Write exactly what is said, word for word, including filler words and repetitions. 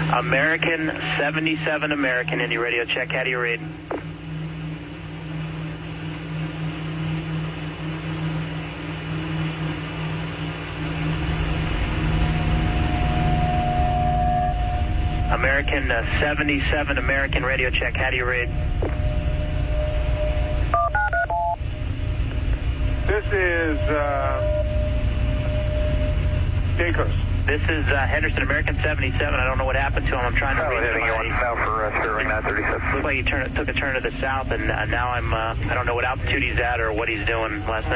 American seventy-seven American, Indy radio check. How do you read? American uh, seventy-seven American radio check. How do you read? This is uh, Dacos. This is uh, Henderson American seventy-seven. I don't know what happened to him. I'm trying to Oh, read heading my... one south for uh, Sterling nine thirty-seven. Looks like he turned, took a turn to the south, and uh, now I'm, uh, I don't know what altitude he's at or what he's doing last night.